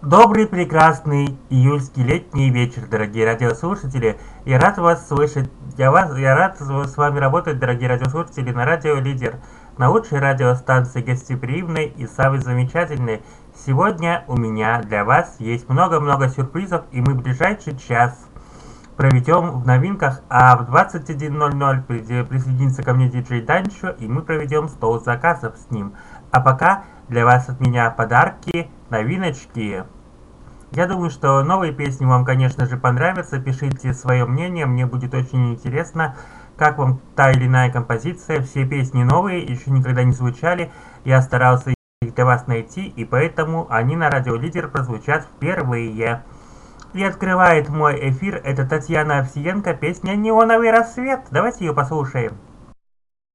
Добрый, прекрасный июльский летний вечер, дорогие радиослушатели. Я рад вас слышать. Я рад с вами работать, дорогие радиослушатели, на радио Лидер, на лучшей радиостанции гостеприимной и самой замечательной. Сегодня у меня для вас есть много-много сюрпризов, и мы ближайший час проведем в новинках, а в 21:00 присоединится ко мне диджей Данчо, и мы проведем стол заказов с ним. А пока для вас от меня подарки, новиночки. Я думаю, что новые песни вам, конечно же, понравятся. Пишите свое мнение, мне будет очень интересно, как вам та или иная композиция. Все песни новые, еще никогда не звучали. Я старался их для вас найти, и поэтому они на Радио Лидер прозвучат впервые. И открывает мой эфир это Татьяна Овсиенко, песня «Неоновый рассвет». Давайте ее послушаем.